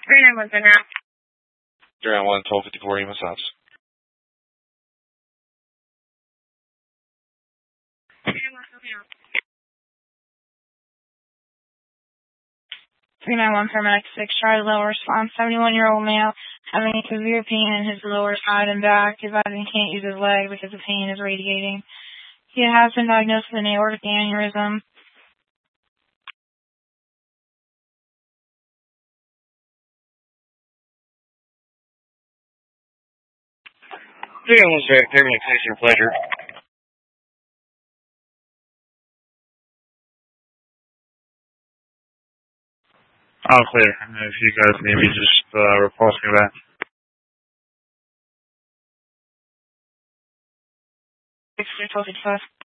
3917 now. 391 1254 Emus House. 391 paramedic 6, Charlie Low response. 71-year-old male having severe pain in his lower side and back. Advising he can't use his leg because the pain is radiating. He has been diagnosed with an aortic aneurysm. 311 paramedic 6, your pleasure. All clear. If you guys need me, just repulse me back. 6 1255.